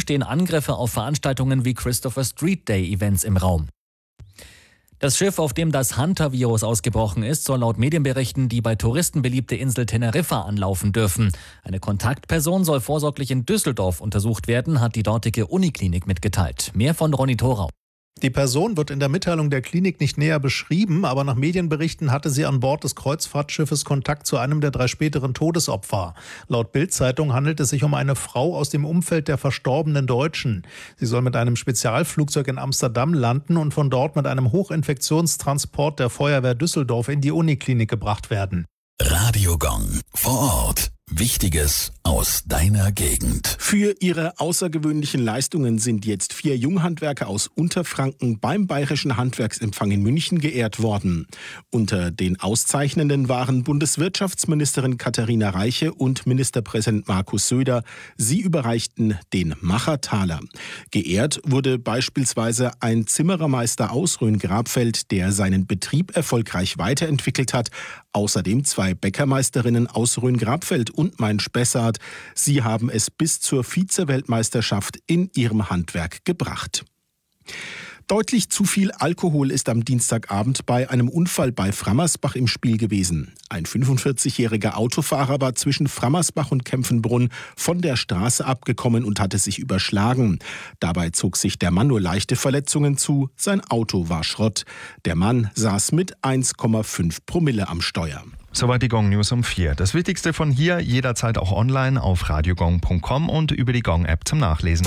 stehen Angriffe auf Veranstaltungen wie Christopher Street Day Events im Raum. Das Schiff, auf dem das Hunter-Virus ausgebrochen ist, soll laut Medienberichten die bei Touristen beliebte Insel Teneriffa anlaufen dürfen. Eine Kontaktperson soll vorsorglich in Düsseldorf untersucht werden, hat die dortige Uniklinik mitgeteilt. Mehr von Ronny Thorau. Die Person wird in der Mitteilung der Klinik nicht näher beschrieben, aber nach Medienberichten hatte sie an Bord des Kreuzfahrtschiffes Kontakt zu einem der 3 späteren Todesopfer. Laut Bild-Zeitung handelt es sich um eine Frau aus dem Umfeld der verstorbenen Deutschen. Sie soll mit einem Spezialflugzeug in Amsterdam landen und von dort mit einem Hochinfektionstransport der Feuerwehr Düsseldorf in die Uniklinik gebracht werden. Radio Gong vor Ort. Wichtiges aus deiner Gegend. Für ihre außergewöhnlichen Leistungen sind jetzt 4 Junghandwerker aus Unterfranken beim Bayerischen Handwerksempfang in München geehrt worden. Unter den Auszeichnenden waren Bundeswirtschaftsministerin Katharina Reiche und Ministerpräsident Markus Söder. Sie überreichten den Machertaler. Geehrt wurde beispielsweise ein Zimmerermeister aus Rhön-Grabfeld, der seinen Betrieb erfolgreich weiterentwickelt hat. Außerdem 2 Bäckermeisterinnen aus Rhön-Grabfeld und Main-Spessart. Sie haben es bis zur Vize-Weltmeisterschaft in ihrem Handwerk gebracht. Deutlich zu viel Alkohol ist am Dienstagabend bei einem Unfall bei Frammersbach im Spiel gewesen. Ein 45-jähriger Autofahrer war zwischen Frammersbach und Kempfenbrunn von der Straße abgekommen und hatte sich überschlagen. Dabei zog sich der Mann nur leichte Verletzungen zu. Sein Auto war Schrott. Der Mann saß mit 1,5 Promille am Steuer. Soweit die Gong News um 4. Das Wichtigste von hier jederzeit auch online auf radiogong.com und über die Gong-App zum Nachlesen.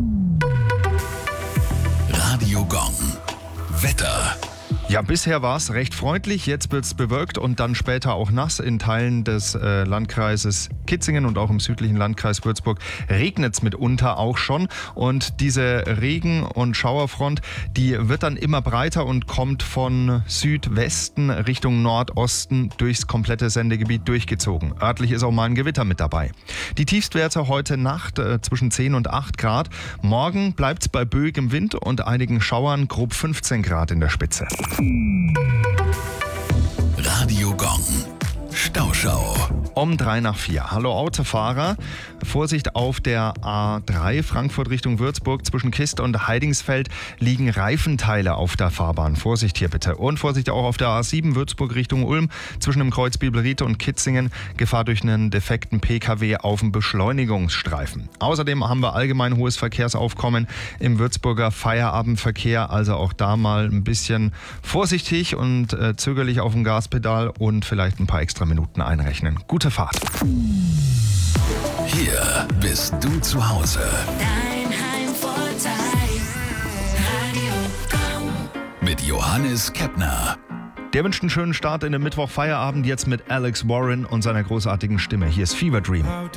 Radio Gong. Wetter. Ja, bisher war es recht freundlich, jetzt wird es bewölkt und dann später auch nass. In Teilen des Landkreises Kitzingen und auch im südlichen Landkreis Würzburg regnet es mitunter auch schon. Und diese Regen- und Schauerfront, die wird dann immer breiter und kommt von Südwesten Richtung Nordosten durchs komplette Sendegebiet durchgezogen. Örtlich ist auch mal ein Gewitter mit dabei. Die Tiefstwerte heute Nacht zwischen 10 und 8 Grad. Morgen bleibt es bei böigem Wind und einigen Schauern, grob 15 Grad in der Spitze. Radio Gong. Stauschau. Um 3 nach 4. Hallo Autofahrer. Vorsicht auf der A3 Frankfurt Richtung Würzburg. Zwischen Kist und Heidingsfeld liegen Reifenteile auf der Fahrbahn. Vorsicht hier bitte. Und Vorsicht auch auf der A7 Würzburg Richtung Ulm. Zwischen dem Kreuz Bibelried und Kitzingen. Gefahr durch einen defekten PKW auf dem Beschleunigungsstreifen. Außerdem haben wir allgemein hohes Verkehrsaufkommen im Würzburger Feierabendverkehr. Also auch da mal ein bisschen vorsichtig und zögerlich auf dem Gaspedal und vielleicht ein paar extra Minuten einrechnen. Gute Fahrt. Hier bist du zu Hause. Dein Heimvorteil. Radio Gong. Mit Johannes Keppner. Der wünscht einen schönen Start in den Mittwoch-Feierabend jetzt mit Alex Warren und seiner großartigen Stimme. Hier ist Fever Dream.